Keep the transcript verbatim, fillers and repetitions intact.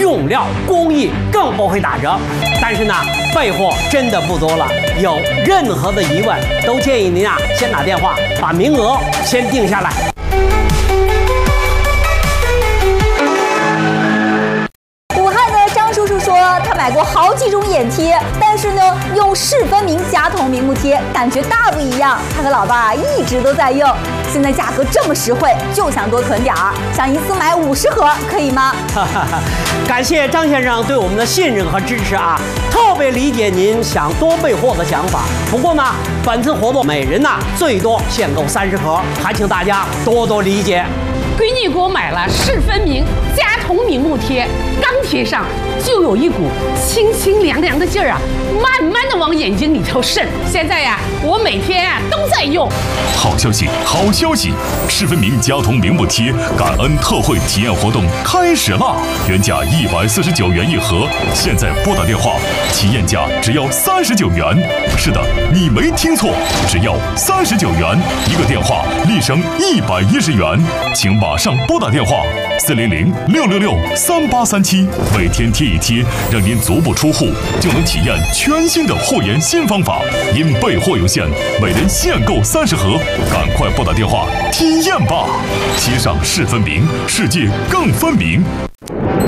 用料工艺更不会打折。但是呢，备货真的不多了，有任何的疑问，都建议您啊先打电话把名额先定下来。 叔叔说他买过好几种眼贴，但是呢，用视分明夹瞳明目贴感觉大不一样。他和老伴啊一直都在用，现在价格这么实惠，就想多囤点儿，想一次买五十盒，可以吗？ 感谢张先生对我们的信任和支持啊，特别理解您想多备货的想法。不过呢，本次活动每人呢最多限购三十盒，还请大家多多理解。 闺女给我买了视分明夹瞳明目贴，刚贴上就有一股清清凉凉的劲儿啊，慢慢的往眼睛里头渗。现在呀、啊，我每天啊都在用。 好消息，好消息！视分明夹瞳明目贴感恩特惠体验活动开始啦！原价一百四十九元一盒，现在拨打电话，体验价只要三十九元。是的，你没听错，只要三十九元一个电话，立省一百一十元，请马上拨打电话四零零六六六三八三七，每天贴一贴，让您足不出户就能体验全新的护颜新方法。因备货有限，每人限购三十盒，赶快拨打电话体验吧！贴上视分明，世界更分明。